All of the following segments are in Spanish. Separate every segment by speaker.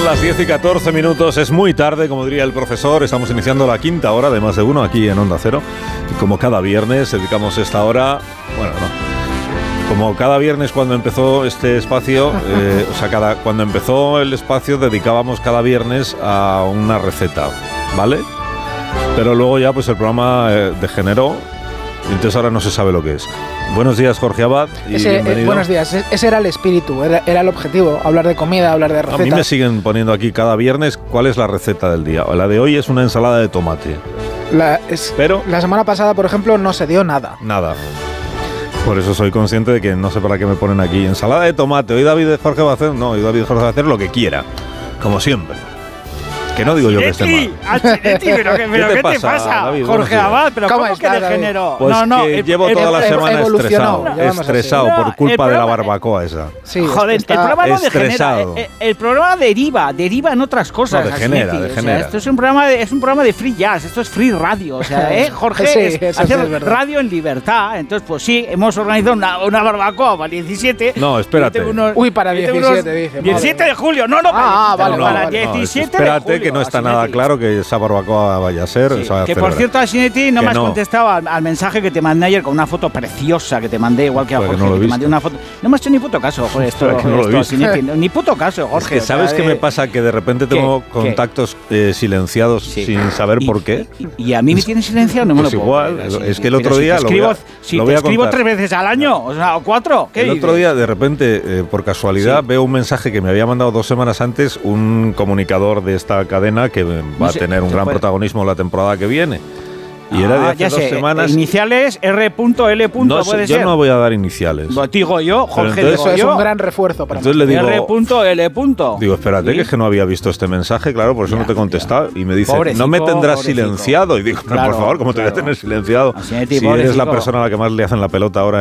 Speaker 1: las 10 y 14 minutos, es muy tarde, como diría el profesor. Estamos iniciando la quinta hora de Más de Uno aquí en Onda Cero. Y como cada viernes dedicamos esta hora, bueno, no, como cada viernes cuando empezó este espacio, cuando empezó el espacio dedicábamos cada viernes a una receta, ¿vale? Pero luego ya pues el programa degeneró y entonces ahora no se sabe lo que es. Buenos días, Jorge Abad, y bienvenido.
Speaker 2: Buenos días, ese era el espíritu, era el objetivo, hablar de comida, hablar de recetas.
Speaker 1: A mí me siguen poniendo aquí cada viernes cuál es la receta del día. La de hoy es una ensalada de tomate.
Speaker 2: Pero la semana pasada, por ejemplo, no se dio nada.
Speaker 1: Nada. Por eso soy consciente de que no sé para qué me ponen aquí ensalada de tomate. Hoy David Jorge va a hacer, hoy David Jorge va a hacer lo que quiera, como siempre. Que no digo yo que esté mal.
Speaker 3: ¿Pero qué te pasa,
Speaker 1: David,
Speaker 3: Jorge Abad? ¿Pero cómo que degeneró?
Speaker 1: Pues que llevo toda la semana estresado por culpa de la barbacoa esa.
Speaker 2: Sí,
Speaker 3: joder, el programa no degenera. El programa deriva en otras cosas.
Speaker 1: No, degenera.
Speaker 3: O sea, esto es un programa de free jazz, esto es free radio. O sea, Jorge,
Speaker 2: sí,
Speaker 3: hacer radio en libertad. Entonces, pues sí, hemos organizado una barbacoa para el 17.
Speaker 1: No, espérate.
Speaker 2: Para el 17, dice.
Speaker 3: 17 de julio, para el 17 de julio.
Speaker 1: Que no está nada claro que esa barbacoa vaya a ser.
Speaker 3: Sí, que por cierto, Asinetti, no me has contestado al mensaje que te mandé ayer con una foto preciosa que te mandé, igual que a Jorge.
Speaker 1: No
Speaker 3: te mandé una foto. No me has hecho ni puto caso, Jorge. Asinetti, ni puto caso, Jorge.
Speaker 1: Es que ¿sabes qué me pasa? Que de repente tengo contactos silenciados sin saber por qué.
Speaker 3: ¿Y a mí me tienen silenciado? No me lo puedo.
Speaker 1: Pues igual, es que el otro día
Speaker 3: te escribo 3 veces al año, o sea, o 4.
Speaker 1: El otro día, de repente, por casualidad, veo un mensaje que me había mandado 2 semanas antes un comunicador de esta cadena que va a tener un gran protagonismo la temporada que viene. Y era de hace 2 semanas.
Speaker 3: Iniciales R.L.
Speaker 1: No,
Speaker 3: puede
Speaker 1: yo
Speaker 3: ser.
Speaker 1: no voy a dar iniciales.
Speaker 3: Lo digo yo, Jorge.
Speaker 2: Eso es un gran refuerzo para
Speaker 1: entonces le digo,
Speaker 3: R.L.
Speaker 1: Digo, espérate, que es que no había visto este mensaje, claro, por eso no te he contestado. Y me dice, no me tendrás silenciado. Y digo, por favor, ¿cómo te voy a tener silenciado? Si eres la persona a la que más le hacen la pelota ahora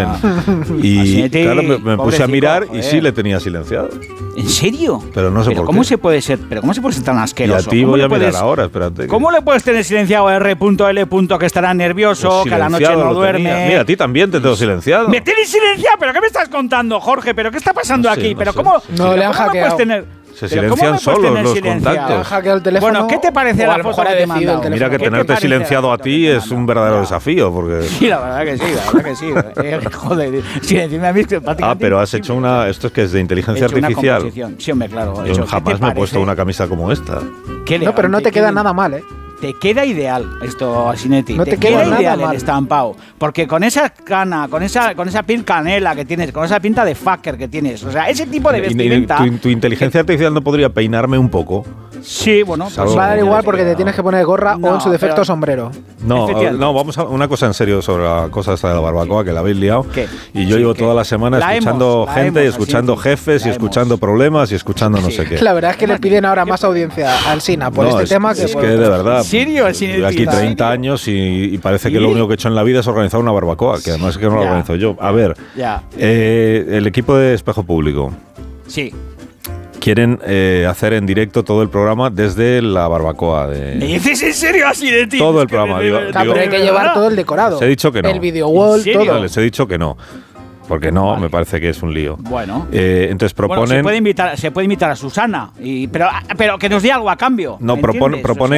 Speaker 1: y claro, me puse a mirar y sí le tenía silenciado.
Speaker 3: ¿En serio?
Speaker 1: Pero no sé por qué.
Speaker 3: ¿Cómo se puede ser tan asqueroso?
Speaker 1: Y a ti voy a mirar ahora, espérate.
Speaker 3: ¿Cómo le puedes tener silenciado a R.L. que estará nervioso, que a la noche no duerme?
Speaker 1: Mira, a ti también te tengo silenciado.
Speaker 3: ¿Me tienes silenciado? ¿Pero qué me estás contando, Jorge? ¿Pero qué está pasando aquí? ¿Pero cómo?
Speaker 2: No le han hackeado.
Speaker 1: Se silencian solos los contactos.
Speaker 2: Han hackeado el teléfono.
Speaker 3: Bueno, ¿qué te parece la foto que te he mandado?
Speaker 1: Mira que tenerte silenciado a ti es un verdadero desafío, porque...
Speaker 3: Sí, la verdad que sí. Joder, silenciarme a mí es prácticamente...
Speaker 1: pero has hecho Esto es que es de inteligencia artificial.
Speaker 3: Sí, hombre, claro.
Speaker 1: Yo jamás me he puesto una camisa como esta.
Speaker 2: No, pero no te queda nada mal, ¿eh?
Speaker 3: Te queda ideal esto, Asinetti.
Speaker 2: No te queda nada
Speaker 3: ideal
Speaker 2: mal.
Speaker 3: el estampado. Porque con esa cana, con esa piel canela que tienes, con esa pinta de fucker que tienes, o sea, ese tipo de vestimenta...
Speaker 1: ¿Tu inteligencia artificial no podría peinarme un poco?
Speaker 3: Sí, bueno...
Speaker 2: Pues va a dar igual porque te tienes que poner gorra o en su defecto sombrero.
Speaker 1: No, vamos a una cosa en serio sobre la cosa esta de la barbacoa, que la habéis liado.
Speaker 3: ¿Qué?
Speaker 1: Y yo llevo toda la semana escuchando gente, escuchando jefes y escuchando problemas y escuchando no sé qué.
Speaker 2: La verdad es que le piden ahora más audiencia al SINA por este tema que...
Speaker 1: Es que de verdad...
Speaker 3: ¿En serio?
Speaker 1: Aquí 30 años y parece que lo único que he hecho en la vida es organizar una barbacoa, que además es que no la organizo yo. A ver, el equipo de Espejo Público quieren hacer en directo todo el programa desde la barbacoa.
Speaker 3: ¿Me dices en serio así de ti?
Speaker 1: Todo el programa.
Speaker 2: Pero hay que llevar todo el decorado.
Speaker 1: Les he dicho que no.
Speaker 2: El video wall, todo.
Speaker 1: Les he dicho que no. Porque me parece que es un lío.
Speaker 3: Bueno.
Speaker 1: Entonces proponen...
Speaker 3: se puede invitar a Susana, pero que nos dé algo a cambio.
Speaker 1: No, proponen